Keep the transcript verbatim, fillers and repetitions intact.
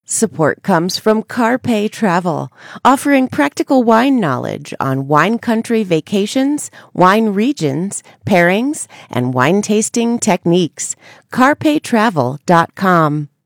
Support comes from Carpe Travel, offering practical wine knowledge on wine country vacations, wine regions, pairings, and wine tasting techniques. carpe travel dot com.